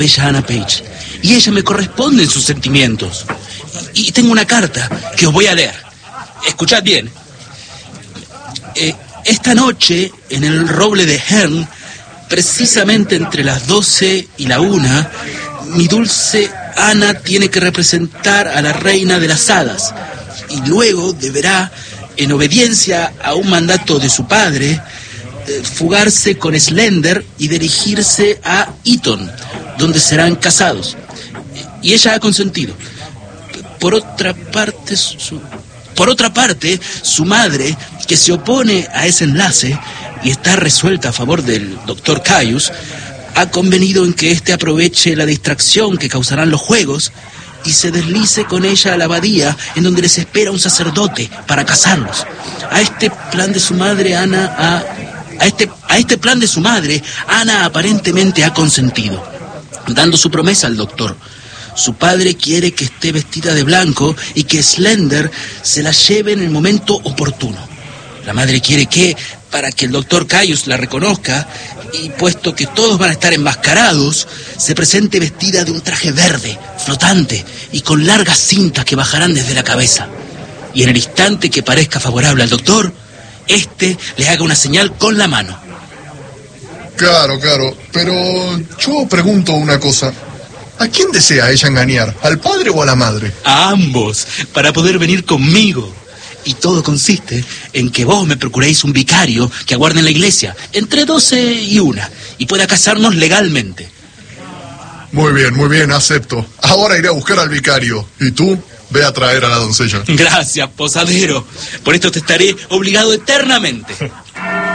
bella Anna Page, y ella me corresponde en sus sentimientos. Y tengo una carta que os voy a leer. Escuchad bien. Esta noche, en el roble de Herne, precisamente entre las 12 y la 1, mi dulce Ana tiene que representar a la reina de las hadas, y luego deberá, en obediencia a un mandato de su padre, fugarse con Slender y dirigirse a Eton, donde serán casados. Y ella ha consentido. Por otra parte, su madre, que se opone a ese enlace y está resuelta a favor del doctor Caius, ha convenido en que éste aproveche la distracción que causarán los juegos y se deslice con ella a la abadía, en donde les espera un sacerdote para casarlos. A este plan de su madre, Ana aparentemente ha consentido, dando su promesa al doctor. Su padre quiere que esté vestida de blanco y que Slender se la lleve en el momento oportuno. La madre quiere que, para que el doctor Caius la reconozca, y puesto que todos van a estar enmascarados, se presente vestida de un traje verde, flotante, y con largas cintas que bajarán desde la cabeza. Y en el instante que parezca favorable al doctor, éste le haga una señal con la mano. Claro, pero yo pregunto una cosa. ¿A quién desea ella engañar? ¿Al padre o a la madre? A ambos, para poder venir conmigo. Y todo consiste en que vos me procuréis un vicario que aguarde en la iglesia, entre 12 y 1, y pueda casarnos legalmente. Muy bien, acepto. Ahora iré a buscar al vicario. ¿Y tú? Ve a traer a la doncella. Gracias, posadero. Por esto te estaré obligado eternamente.